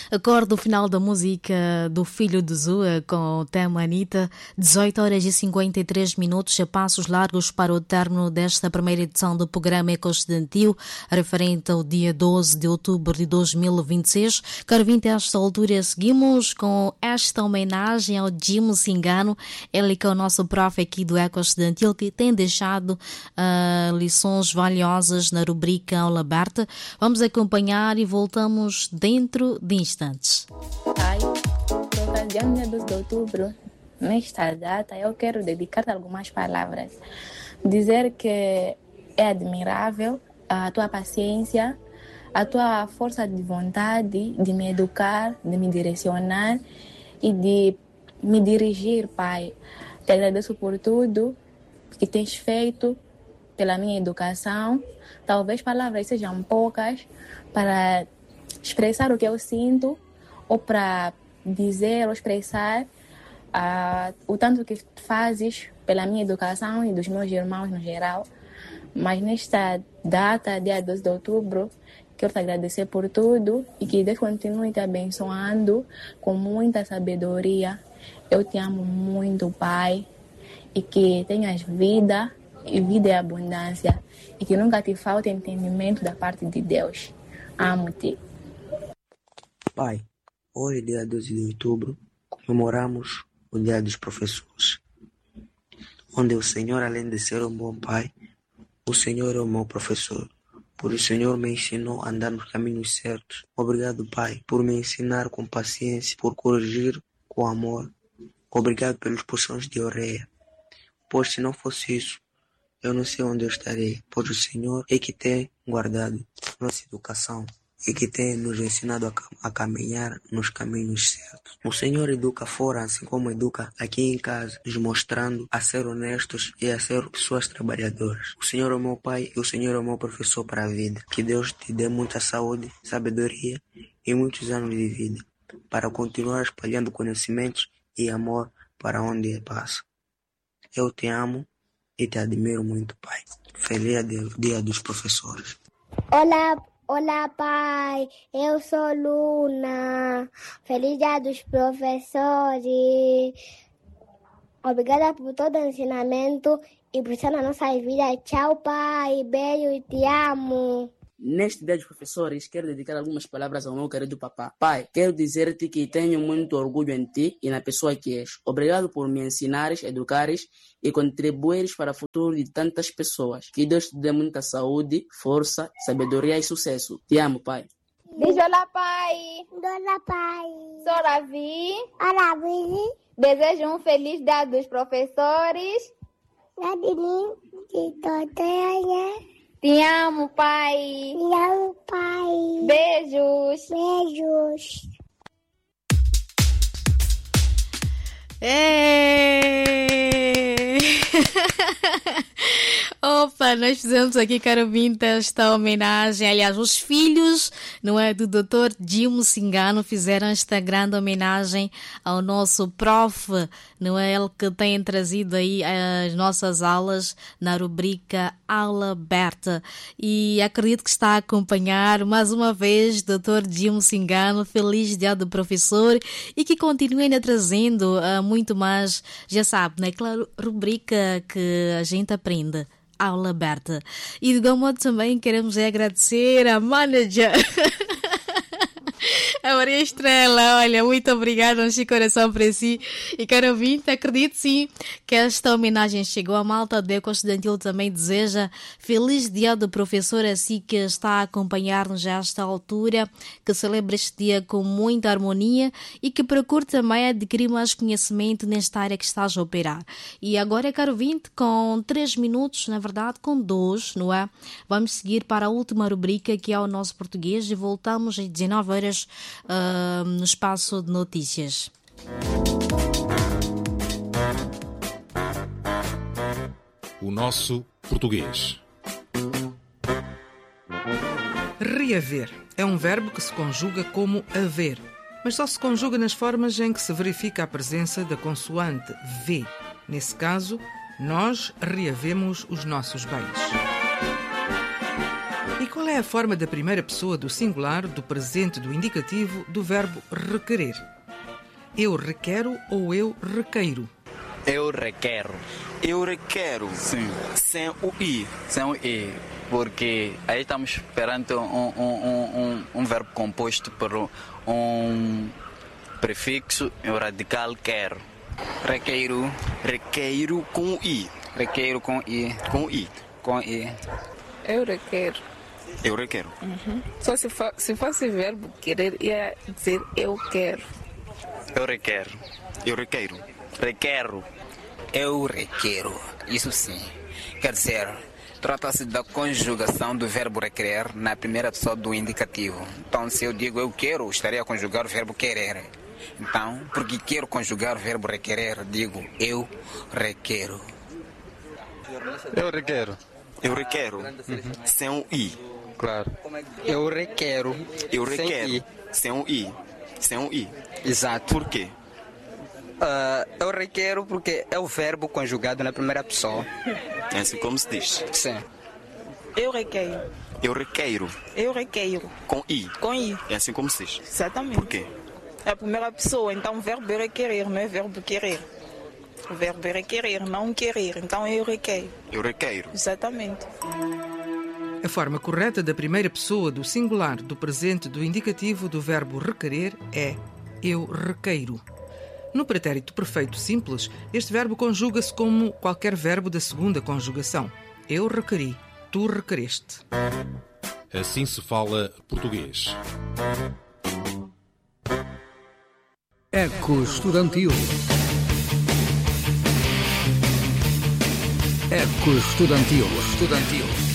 Acordo o final da música do Filho de Zua com o tema Anitta, 18 horas e 53 minutos, a passos largos para o término desta primeira edição do programa Eco Estudantil, referente ao dia 12 de outubro de 2026. Caro ouvinte, a esta altura seguimos com esta homenagem ao Jim Singano, ele que é o nosso prof aqui do Eco Estudantil, que tem deixado lições valiosas na rubrica Aula Aberta. Vamos acompanhar e voltamos dentro de instantes. Por ocasião do dia 12 de outubro, nesta data, eu quero dedicar algumas palavras. Dizer que é admirável a tua paciência, a tua força de vontade de me educar, de me direcionar e de me dirigir, Pai. Te agradeço por tudo que tens feito pela minha educação. Talvez palavras sejam poucas para expressar o que eu sinto ou para dizer ou expressar o tanto que fazes pela minha educação e dos meus irmãos no geral. Mas nesta data, dia 12 de outubro, quero te agradecer por tudo e que Deus continue te abençoando com muita sabedoria. Eu te amo muito, Pai, e que tenhas vida e vida é abundância e que nunca te falte entendimento da parte de Deus. Amo-te. Pai, hoje, dia 12 de outubro, comemoramos o Dia dos Professores, onde o Senhor, além de ser um bom pai, o Senhor é o meu professor. Por o Senhor me ensinou a andar nos caminhos certos. Obrigado, Pai, por me ensinar com paciência, por corrigir com amor. Obrigado pelos puxões de orelha, pois se não fosse isso, eu não sei onde eu estarei, pois o Senhor é que tem guardado nossa educação e que tem nos ensinado a caminhar nos caminhos certos. O Senhor educa fora, assim como educa aqui em casa, nos mostrando a ser honestos e a ser pessoas trabalhadoras. O Senhor é o meu Pai e o Senhor é o meu professor para a vida. Que Deus te dê muita saúde, sabedoria e muitos anos de vida, para continuar espalhando conhecimentos e amor para onde passa. Eu te amo e te admiro muito, Pai. Feliz Dia dos Professores. Olá, pai. Eu sou Luna. Feliz Dia dos Professores. Obrigada por todo o ensinamento e por estar na nossa vida. Tchau, pai. Beijo e te amo. Neste Dia dos Professores, quero dedicar algumas palavras ao meu querido papá. Pai, quero dizer-te que tenho muito orgulho em ti e na pessoa que és. Obrigado por me ensinares, educares e contribuires para o futuro de tantas pessoas. Que Deus te dê muita saúde, força, sabedoria e sucesso. Te amo, pai. Diz olá, pai. Olá, pai. Sou Ravi. Olá, Vivi. Desejo um feliz Dia dos Professores. Te amo, pai. Te amo, pai. Beijos. Beijos. Opa, nós fizemos aqui, caro ouvinte, esta homenagem. Aliás, os filhos, não é, do Dr. Jim Singano fizeram esta grande homenagem ao nosso prof, não é, ele que tem trazido aí as nossas aulas na rubrica Aula Aberta. E acredito que está a acompanhar mais uma vez Dr. Jim Singano. Feliz Dia do Professor e que continue ainda trazendo muito mais, já sabe, naquela rubrica que a gente aprende. Aula Aberta. E de igual modo também queremos agradecer a manager a Maria Estrela. Olha, muito obrigada, um coração para si. E caro ouvinte, acredito sim que esta homenagem chegou. A malta do Eco Estudantil também deseja feliz Dia do Professor, assim que está a acompanhar-nos a esta altura, que celebre este dia com muita harmonia e que procure também adquirir mais conhecimento nesta área que estás a operar. E agora, caro ouvinte, com 3 minutos, na verdade com 2, não é? Vamos seguir para a última rubrica, que é o nosso português, e voltamos às 19 horas no espaço de notícias. O nosso português. Reaver é um verbo que se conjuga como haver, mas só se conjuga nas formas em que se verifica a presença da consoante V. Nesse caso, nós reavemos os nossos bens. E Qual é a forma da primeira pessoa do singular, do presente, do indicativo, do verbo requerer? Eu requero ou eu requeiro? Eu requero. Eu requero. Sim. Sem o I. Sem o I. Porque aí estamos perante um verbo composto por um prefixo e um radical quero. Requeiro. Requeiro com o I. Requeiro com I. Com I. Com I. Eu requero. Eu requero. Só se fosse verbo querer, ia dizer eu quero. Eu requero. Eu requeiro. Requero. Eu requero. Isso sim. Quer dizer, trata-se da conjugação do verbo requerer na primeira pessoa do indicativo. Então, se eu digo eu quero, estaria a conjugar o verbo querer. Então, porque quero conjugar o verbo requerer, digo eu requero. Eu requero. Eu requero. Sem o I. Claro. Eu requero. Eu requero. Sem o I. Sem o I. Exato. Por quê? Eu requero porque é o verbo conjugado na primeira pessoa. É assim como se diz. Sim. Eu requeiro. Eu requeiro. Eu requeiro. Com I. Com I. É assim como se diz. Exatamente. Por quê? É a primeira pessoa, então o verbo é requerer, não é verbo querer. O verbo é requerer, não querer. Então eu requeiro. Eu requeiro. Exatamente. A forma correta da primeira pessoa do singular, do presente, do indicativo do verbo requerer é eu requeiro. No pretérito perfeito simples, este verbo conjuga-se como qualquer verbo da segunda conjugação. Eu requeri, tu requereste. Assim se fala português. Eco Estudantil. Eco Estudantil.